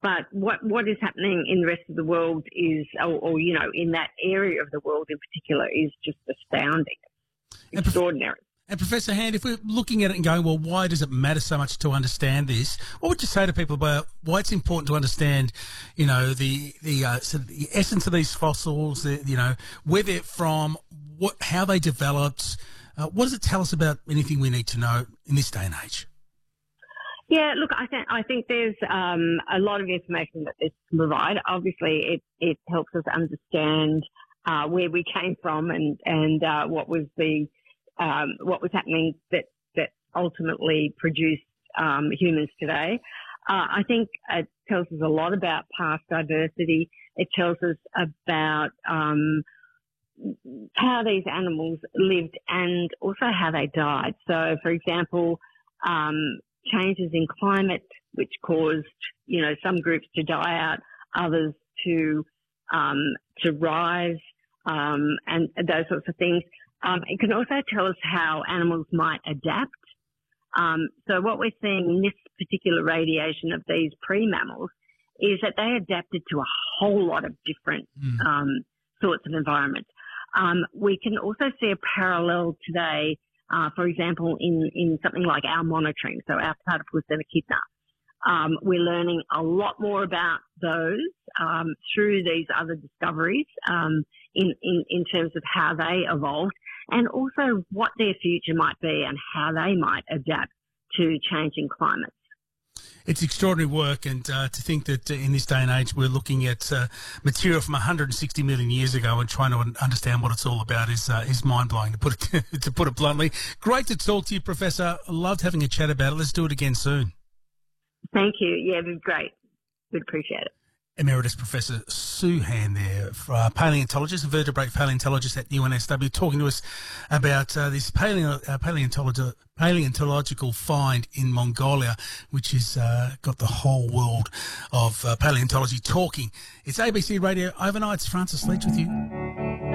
But what is happening in the rest of the world is, or in that area of the world in particular, is just astounding, extraordinary. And Professor Hand, if we're looking at it and going, well, why does it matter so much to understand this? What would you say to people about why it's important to understand, sort of the essence of these fossils, where they're from, how they developed? What does it tell us about anything we need to know in this day and age? Yeah, look, I think there's a lot of information that this can provide. Obviously, it helps us understand where we came from and what was happening that ultimately produced humans today. I think it tells us a lot about past diversity. It tells us about how these animals lived and also how they died. So, for example, changes in climate, which caused, some groups to die out, others to rise, and those sorts of things. It can also tell us how animals might adapt. So what we're seeing in this particular radiation of these pre-mammals is that they adapted to a whole lot of different sorts of environments. We can also see a parallel today, for example, in something like our monitoring, so our platypus and echidna. We're learning a lot more about those through these other discoveries in terms of how they evolved and also what their future might be and how they might adapt to changing climates. It's extraordinary work, and to think that in this day and age we're looking at material from 160 million years ago and trying to understand what it's all about is mind-blowing, to put it bluntly. Great to talk to you, Professor. I loved having a chat about it. Let's do it again soon. Thank you. Yeah, it was great. We'd appreciate it. Emeritus Professor Sue Hand there, paleontologist, vertebrate paleontologist at UNSW, talking to us about this paleontological find in Mongolia, which has got the whole world of paleontology talking. It's ABC Radio Overnight. It's Francis Leach with you.